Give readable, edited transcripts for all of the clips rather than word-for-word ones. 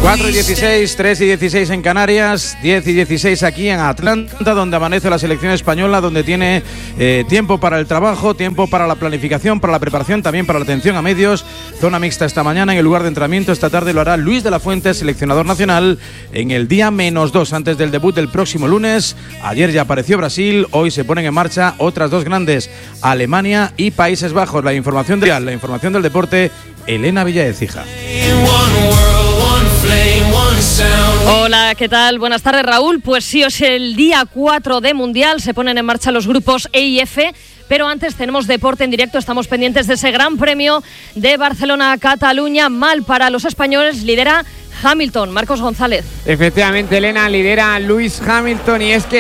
4:16, 3:16 en Canarias, 10:16 aquí en Atlanta, donde amanece la selección española, donde tiene tiempo para el trabajo, tiempo para la planificación, para la preparación, también para la atención a medios. Zona mixta esta mañana en el lugar de entrenamiento. Esta tarde lo hará Luis de la Fuente, seleccionador nacional, en el día -2 antes del debut del próximo lunes. Ayer ya apareció Brasil, hoy se ponen en marcha otras dos grandes, Alemania y Países Bajos. La información del deporte, Elena Villaécija. Hola, ¿qué tal? Buenas tardes, Raúl. Pues sí, es el día 4 de Mundial, se ponen en marcha los grupos E y F, pero antes tenemos deporte en directo, estamos pendientes de ese Gran Premio de Barcelona-Cataluña. Mal para los españoles, lidera Hamilton. Marcos González. Efectivamente, Elena, lidera Lewis Hamilton, y es que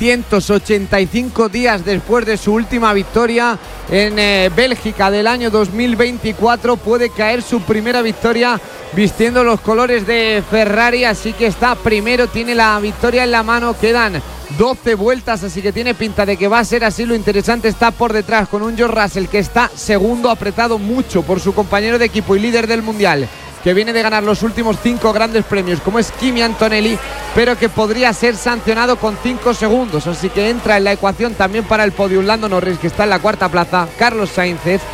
685 días después de su última victoria en Bélgica del año 2024 puede caer su primera victoria vistiendo los colores de Ferrari, así que está primero, tiene la victoria en la mano, quedan 12 vueltas, así que tiene pinta de que va a ser así. Lo interesante está por detrás, con un George Russell que está segundo, apretado mucho por su compañero de equipo y líder del Mundial, que viene de ganar los últimos 5 grandes premios, como es Kimi Antonelli, pero que podría ser sancionado con 5 segundos. Así que entra en la ecuación también para el podio Lando Norris, que está en la cuarta plaza. Carlos Sainz,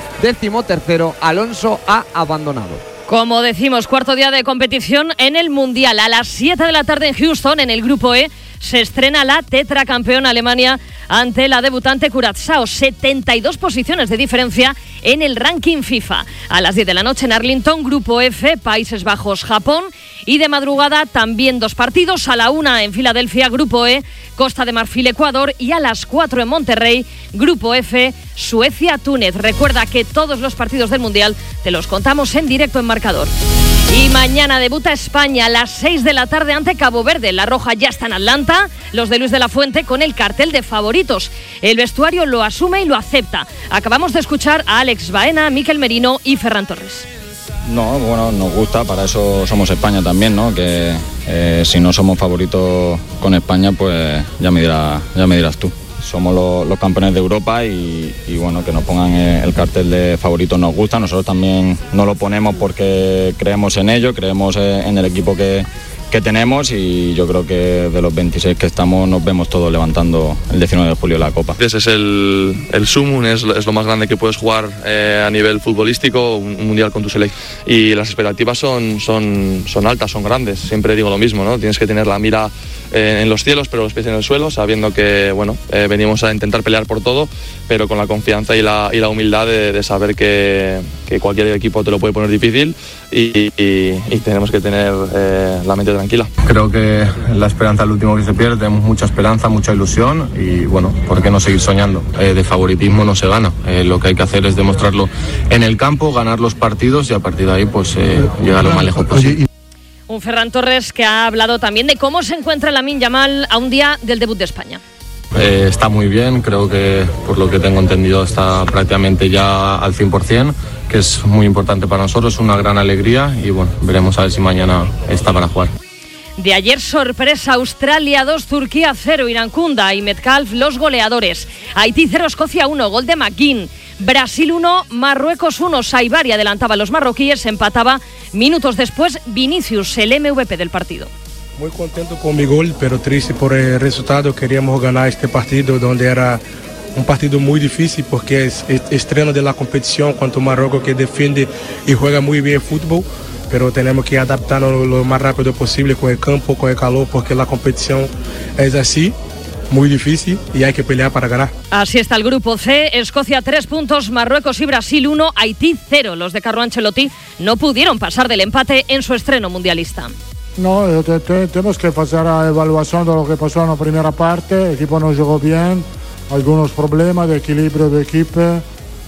13º. Alonso ha abandonado. Como decimos, cuarto día de competición en el Mundial. A las 7 de la tarde en Houston, en el Grupo E, se estrena la tetracampeona Alemania ante la debutante Curazao. 72 posiciones de diferencia en el ranking FIFA. A las 10 de la noche en Arlington, Grupo F, Países Bajos, Japón. Y de madrugada también 2 partidos. A la 1 en Filadelfia, Grupo E, Costa de Marfil, Ecuador. Y a las 4 en Monterrey, Grupo F, Suecia, Túnez. Recuerda que todos los partidos del Mundial te los contamos en directo en Marcador. Y mañana debuta España a las 6 de la tarde ante Cabo Verde. La Roja ya está en Atlanta, los de Luis de la Fuente con el cartel de favoritos. El vestuario lo asume y lo acepta. Acabamos de escuchar a Alex Baena, Mikel Merino y Ferran Torres. No, bueno, nos gusta, para eso somos España también, ¿no? Que si no somos favoritos con España, pues ya me dirás tú. Somos los campeones de Europa y bueno, que nos pongan el cartel de favoritos nos gusta. Nosotros también nos lo ponemos porque creemos en ello, creemos en el equipo que tenemos, y yo creo que de los 26 que estamos nos vemos todos levantando el 19 de julio la Copa. Ese es el sumum, es lo más grande que puedes jugar a nivel futbolístico, un mundial con tu selección. Y las expectativas son altas, son grandes. Siempre digo lo mismo, ¿no? Tienes que tener la mira en los cielos, pero los pies en el suelo, sabiendo que venimos a intentar pelear por todo, pero con la confianza y la humildad de saber que cualquier equipo te lo puede poner difícil y tenemos que tener la mente tranquila. Creo que la esperanza es lo último que se pierde. Tenemos mucha esperanza, mucha ilusión y bueno, ¿por qué no seguir soñando? De favoritismo no se gana. Lo que hay que hacer es demostrarlo en el campo, ganar los partidos y a partir de ahí pues llegar lo más lejos posible. Un Ferran Torres que ha hablado también de cómo se encuentra Lamine Yamal a un día del debut de España. Está muy bien, creo que por lo que tengo entendido está prácticamente ya al 100%, que es muy importante para nosotros, es una gran alegría y bueno, veremos a ver si mañana está para jugar. De ayer, sorpresa, Australia 2, Turquía 0, Irankunda y Metcalf los goleadores. Haití 0, Escocia 1, gol de McGinn. Brasil 1, Marruecos 1, Saibari adelantaba a los marroquíes, empataba minutos después Vinicius, el MVP del partido. Muy contento con mi gol, pero triste por el resultado. Queríamos ganar este partido, donde era un partido muy difícil porque es estreno de la competición contra Marruecos, que defiende y juega muy bien fútbol, pero tenemos que adaptarnos lo más rápido posible con el campo, con el calor, porque la competición es así, muy difícil y hay que pelear para ganar. Así está el grupo C, Escocia 3 puntos, Marruecos y Brasil 1, Haití 0. Los de Carlo Ancelotti no pudieron pasar del empate en su estreno mundialista. No, tenemos que hacer la evaluación de lo que pasó en la primera parte. El equipo no jugó bien, algunos problemas de equilibrio de equipo,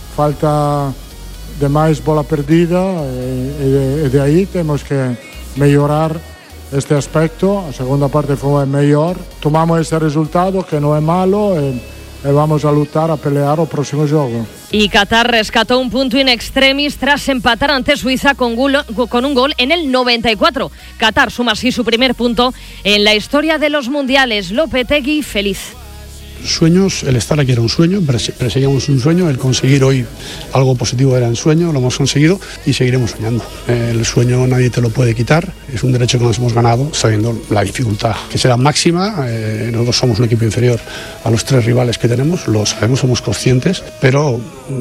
falta de más bola perdida y de ahí tenemos que mejorar este aspecto. La segunda parte fue mejor, tomamos ese resultado que no es malo y vamos a luchar, a pelear el próximo juego. Y Qatar rescató un punto in extremis tras empatar ante Suiza con un gol en el 94. Qatar suma así su primer punto en la historia de los mundiales. Lopetegui feliz. Sueños, el estar aquí era un sueño, perseguíamos un sueño, el conseguir hoy algo positivo era un sueño, lo hemos conseguido y seguiremos soñando. El sueño nadie te lo puede quitar, es un derecho que nos hemos ganado sabiendo la dificultad que será máxima. Nosotros somos un equipo inferior a los 3 rivales que tenemos, lo sabemos, somos conscientes, pero